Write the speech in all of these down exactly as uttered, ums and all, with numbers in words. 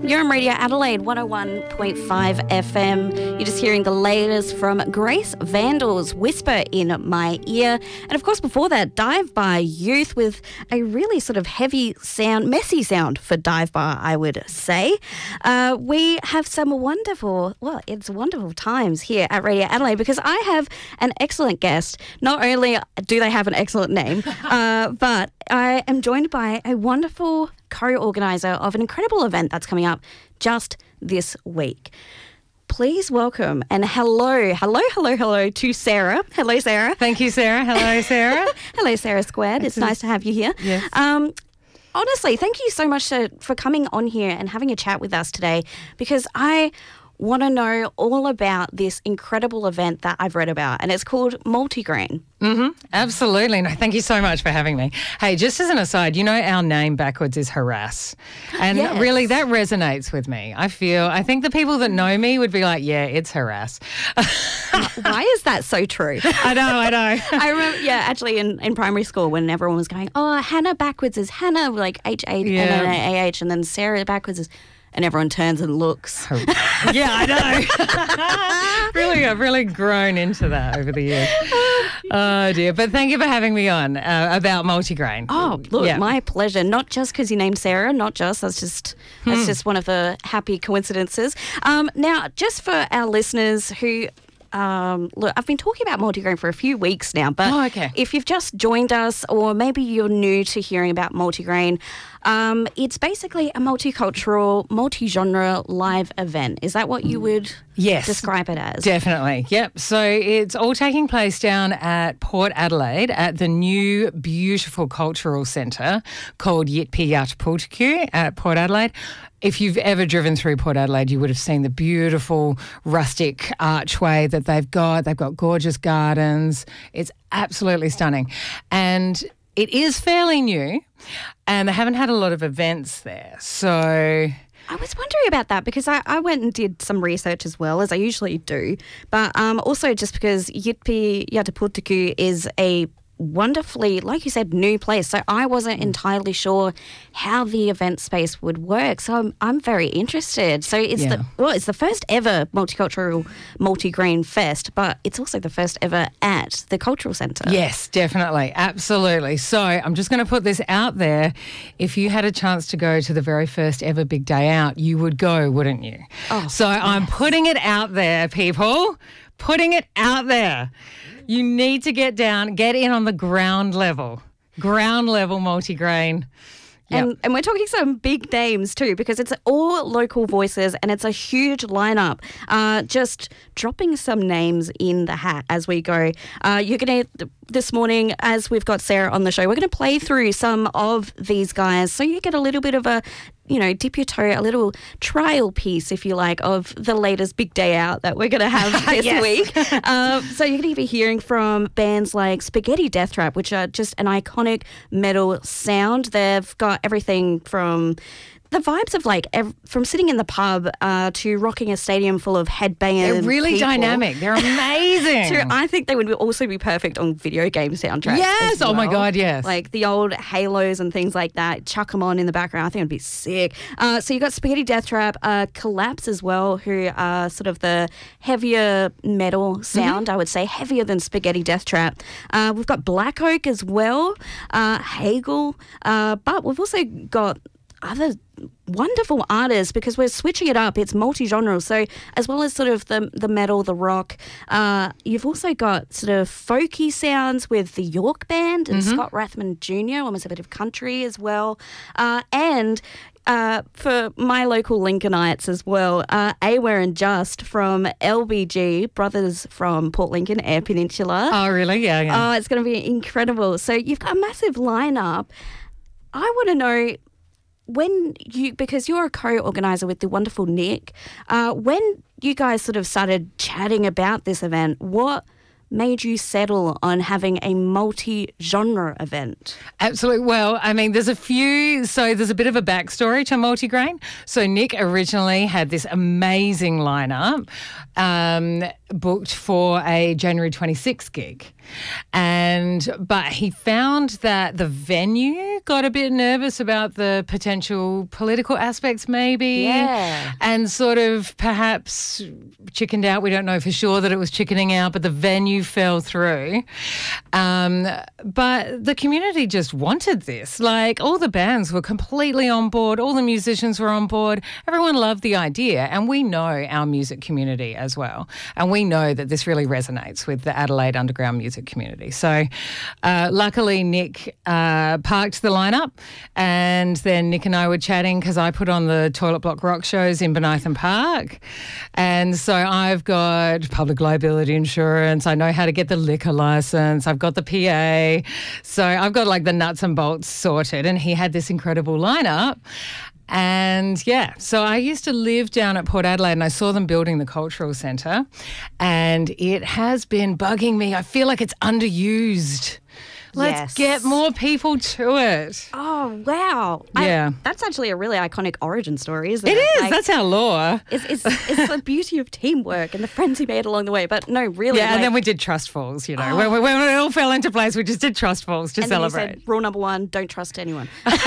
You're on Radio Adelaide one oh one point five F M. You're just hearing the latest from Grace Vandel's Whisper in My Ear. And of course, before that, Dive Bar Youth with a really sort of heavy sound, messy sound for Dive Bar, I would say. Uh, we have some wonderful, well, it's wonderful times here at Radio Adelaide because I have an excellent guest. Not only do they have an excellent name, uh, but I am joined by a wonderful co-organiser of an incredible event that's coming up just this week. Please welcome and hello, hello, hello, hello to Sarah. Hello, Sarah. Thank you, Sarah. Hello, Sarah. Hello, Sarah Squared. It's, it's nice to have you here. Yes. Um, honestly, thank you so much to, for coming on here and having a chat with us today because I want to know all about this incredible event that I've read about, and it's called Multigrain. Mm-hmm. Absolutely. No, thank you so much for having me. Hey, just as an aside, you know our name backwards is harass. And yes. really that resonates with me. I feel, I think the people that know me would be like, yeah, it's harass. Why is that so true? I know, I know. I remember, yeah, actually in, in primary school when everyone was going, oh, Hannah backwards is Hannah, like H A N N A H, and then Sarah backwards is... And everyone turns and looks. Yeah, I know. Really, I've really grown into that over the years. Oh, dear. But thank you for having me on uh, about multigrain. Oh, look, yeah. My pleasure. Not just because you're named Sarah, not just. That's just that's hmm. just one of the happy coincidences. Um, now, just for our listeners who... Um, look, I've been talking about multigrain for a few weeks now, but oh, okay. if you've just joined us or maybe you're new to hearing about multigrain, um, it's basically a multicultural, multi-genre live event. Is that what you would yes, describe it as? Definitely, yep. So it's all taking place down at Port Adelaide at the new beautiful cultural centre called Yitpi Yatapultuku at Port Adelaide. If you've ever driven through Port Adelaide, you would have seen the beautiful rustic archway that they've got. They've got gorgeous gardens. It's absolutely stunning. And it is fairly new and they haven't had a lot of events there. So... I was wondering about that because I, I went and did some research as well, as I usually do. But um, also just because Yitpi Yatapultuku is a wonderfully, like you said, new place. So I wasn't entirely sure how the event space would work. So I'm, I'm very interested. So it's yeah. the well, it's the first ever multicultural multigrain fest, but it's also the first ever at the cultural centre. Yes, definitely, absolutely. So I'm just going to put this out there. If you had a chance to go to the very first ever Big Day Out, you would go, wouldn't you? Oh, so yes. I'm putting it out there, people. Putting it out there. You need to get down, get in on the ground level, ground level multigrain. Yep. And, and we're talking some big names too because it's all local voices and it's a huge lineup. Uh, just dropping some names in the hat as we go. Uh, you're going to, this morning, as we've got Sarah on the show, we're going to play through some of these guys so you get a little bit of a, you know, dip your toe, a little trial piece, if you like, of the latest Big Day Out that we're going to have this week. Uh, so you're going to be hearing from bands like Spaghetti Death Trap, which are just an iconic metal sound. They've got everything from the vibes of like ev- from sitting in the pub uh, to rocking a stadium full of headbangers. They're really people. dynamic. They're amazing. to, I think they would also be perfect on video game soundtracks. Yes. Well. Oh my God. Yes. Like the old Halos and things like that. Chuck them on in the background. I think it'd be sick. Uh, so you got Spaghetti Death Trap, uh, Collapse as well, who are sort of the heavier metal sound. Mm-hmm. I would say heavier than Spaghetti Death Trap. Uh, we've got Black Oak as well. Uh, Hegel. Uh, but we've also got other wonderful artists because we're switching it up. It's multi-genre. So as well as sort of the the metal, the rock, uh, you've also got sort of folky sounds with the York Band and mm-hmm. Scott Rathman Junior, almost a bit of country as well. Uh, and uh, for my local Lincolnites as well, uh, Aware and Just from L B G, brothers from Port Lincoln, Eyre Peninsula. Oh, really? Yeah. yeah. Oh, it's going to be incredible. So you've got a massive lineup. I want to know... When you, because you're a co-organiser with the wonderful Nick, uh, when you guys sort of started chatting about this event, what made you settle on having a multi-genre event? Absolutely. Well, I mean, there's a few, so there's a bit of a backstory to Multigrain. So Nick originally had this amazing lineup. Um, booked for a January twenty-sixth gig. And but he found that the venue got a bit nervous about the potential political aspects maybe. Yeah. And sort of perhaps chickened out. We don't know for sure that it was chickening out, but the venue fell through. Um, but the community just wanted this. Like, all the bands were completely on board. All the musicians were on board. Everyone loved the idea. And we know our music community as well. And we know that this really resonates with the Adelaide underground music community. So uh, luckily Nick uh, parked the lineup, and then Nick and I were chatting because I put on the Toilet Block Rock shows in Bonython Park. And so I've got public liability insurance. I know how to get the liquor license. I've got the P A. So I've got like the nuts and bolts sorted. And he had this incredible lineup. And yeah, so I used to live down at Port Adelaide, and I saw them building the cultural centre, and it has been bugging me. I feel like it's underused. Let's Yes. get more people to it. Oh, wow. Yeah. I, that's actually a really iconic origin story, isn't it? It is. Like, That's our law. It's, it's, it's the beauty of teamwork and the friends he made along the way. But no, really. Yeah, like, and then we did trust falls, you know. When, when when it all fell into place, we just did trust falls to and then you celebrate. said, rule number one, don't trust anyone.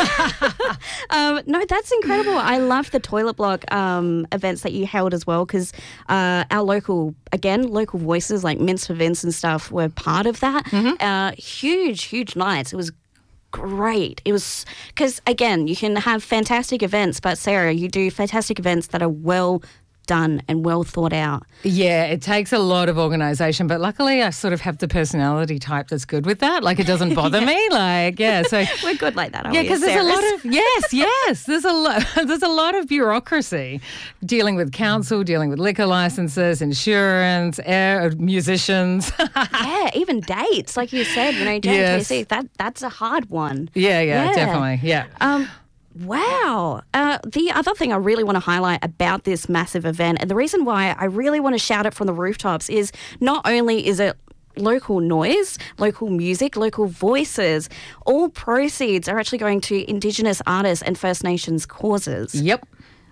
um, no, that's incredible. I love the Toilet Block um, events that you held as well, because uh, our local, again, local voices like Mince for Vince and stuff were part of that. Mm-hmm. Uh, huge, huge nights. It was great. It was, because again, you can have fantastic events, but Sarah, you do fantastic events that are well done and well thought out. Yeah, it takes a lot of organisation, but luckily I sort of have the personality type that's good with that. Like, it doesn't bother Yeah. me. Like, yeah, so We're good like that, aren't yeah, we? because there's a Sarahs? lot of yes, yes. There's a lot. There's a lot of bureaucracy, dealing with council, dealing with liquor licenses, insurance, air, musicians. Yeah, even dates, like you said, you know, J T C, Yes. that that's a hard one. yeah, yeah, Yeah. definitely, yeah. Um, wow. Uh, the other thing I really want to highlight about this massive event, and the reason why I really want to shout it from the rooftops, is not only is it local noise, local music, local voices, all proceeds are actually going to Indigenous artists and First Nations causes. Yep.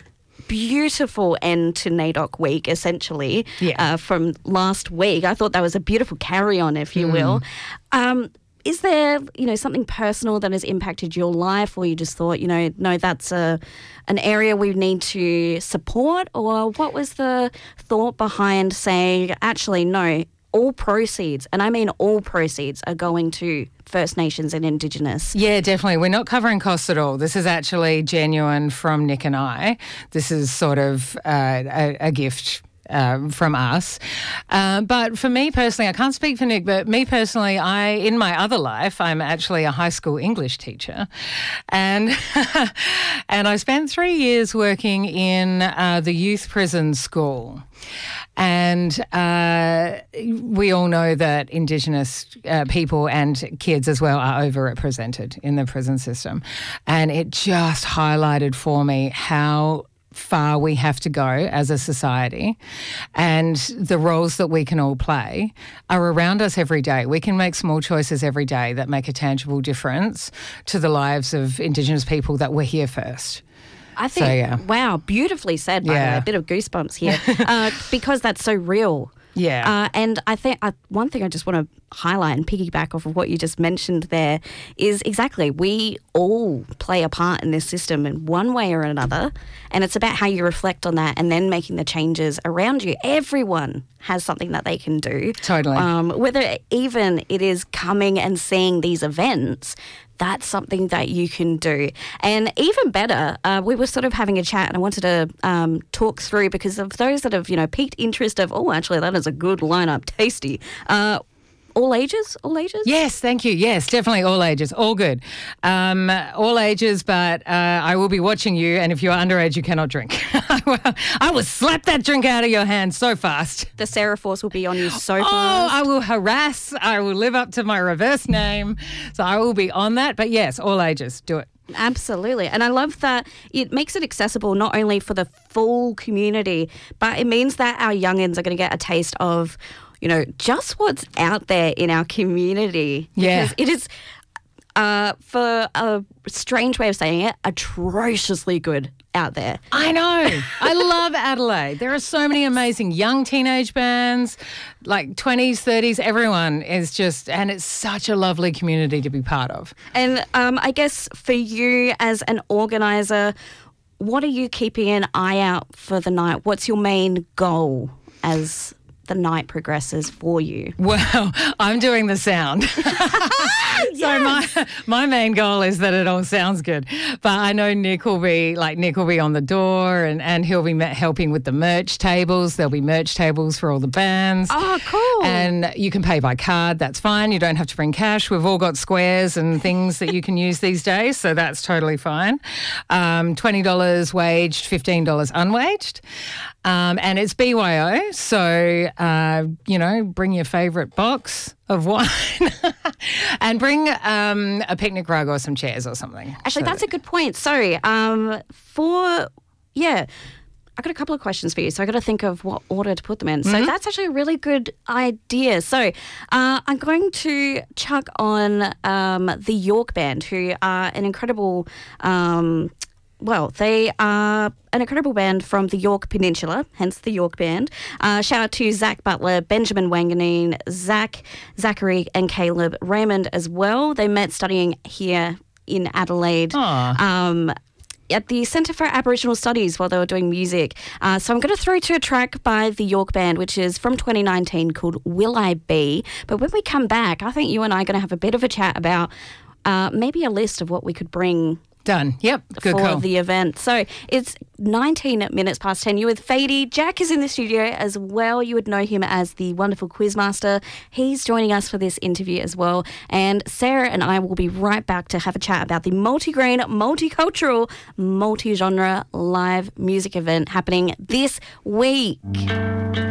Beautiful end to NAIDOC week, essentially, Yeah. uh, from last week. I thought that was a beautiful carry-on, if you will. Um, is there, you know, something personal that has impacted your life, or you just thought, you know, no, that's a an area we need to support? Or what was the thought behind saying, actually, no, all proceeds, and I mean all proceeds, are going to First Nations and Indigenous? Yeah, definitely. We're not covering costs at all. This is actually genuine from Nick and I. This is sort of uh, a, a gift um, from us. Uh, but for me personally, I can't speak for Nick, but me personally, I in my other life, I'm actually a high school English teacher. And and I spent three years working in uh, the youth prison school. And uh, we all know that Indigenous uh, people and kids as well are overrepresented in the prison system. And it just highlighted for me how far we have to go as a society, and the roles that we can all play are around us every day. We can make small choices every day that make a tangible difference to the lives of Indigenous people that were here first. I think, So, yeah. wow, beautifully said, by the Yeah. way. A bit of goosebumps here, uh, because that's so real. Yeah. Uh, and I think uh, one thing I just want to highlight and piggyback off of what you just mentioned there is exactly, we all play a part in this system in one way or another. And it's about how you reflect on that and then making the changes around you. Everyone has something that they can do. Totally. Um, whether even it is coming and seeing these events, that's something that you can do. And even better, uh, we were sort of having a chat, and I wanted to um, talk through, because of those that have, you know, piqued interest of, oh, actually, that is a good lineup, tasty. Uh, all ages? All ages? Yes, thank you. Yes, definitely all ages. All good. Um, all ages, but uh, I will be watching you, and if you're underage, you cannot drink. I will slap that drink out of your hand so fast. The Sarah Force will be on you so Oh, fast. I will harass. I will live up to my reverse name. So I will be on that. But yes, all ages. Do it. Absolutely. And I love that it makes it accessible not only for the full community, but it means that our youngins are going to get a taste of, you know, just what's out there in our community. Yeah. Because it is, uh, for a strange way of saying it, atrociously good out there. I know. I love Adelaide. There are so many amazing young teenage bands, like twenties, thirties, everyone is just, and it's such a lovely community to be part of. And um, I guess for you as an organiser, what are you keeping an eye out for the night? What's your main goal as the night progresses for you? Well, I'm doing the sound. So Yes. my my main goal is that it all sounds good. But I know Nick will be like Nick will be on the door and, and he'll be helping with the merch tables. There'll be merch tables for all the bands. Oh, cool. And you can pay by card. That's fine. You don't have to bring cash. We've all got squares and things that you can use these days, so that's totally fine. Um, twenty dollars waged, fifteen dollars unwaged. Um, and it's B Y O, so, uh, you know, bring your favourite box of wine and bring um, a picnic rug or some chairs or something. Actually, So that's a good point. Sorry. Um, for, yeah, I got a couple of questions for you, so I got to think of what order to put them in. So that's actually a really good idea. So uh, I'm going to chuck on um, the York Band, who are an incredible... Um, Well, they are an incredible band from the York Peninsula, hence the York Band. Uh, shout out to Zach Butler, Benjamin Wanganeen, Zach, Zachary and Caleb Raymond as well. They met studying here in Adelaide. Um, at the Centre for Aboriginal Studies while they were doing music. Uh, so I'm going to throw to a track by the York Band, which is from twenty nineteen called Will I Be? But when we come back, I think you and I are going to have a bit of a chat about uh, maybe a list of what we could bring Done. Yep. Good for call. the event. So it's nineteen minutes past ten. You're with Fady. Jack is in the studio as well. You would know him as the wonderful quizmaster. He's joining us for this interview as well. And Sarah and I will be right back to have a chat about the multi-grain, multicultural, multi-genre live music event happening this week.